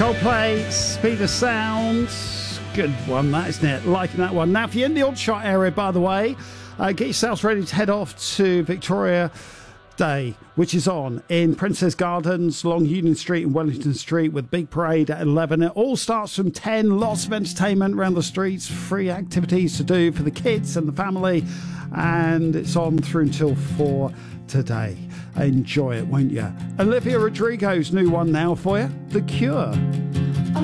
Coldplay, Speed of Sound. Good one, that, isn't it? Liking that one. Now, if you're in the Aldershot area, by the way, get yourselves ready to head off to Victoria Day, which is on in Princess Gardens, along Union Street and Wellington Street, with big parade at 11. It all starts from 10. Lots of entertainment around the streets, free activities to do for the kids and the family, and it's on through until 4 today. Enjoy it, won't you? Olivia Rodrigo's new one now for you, The Cure.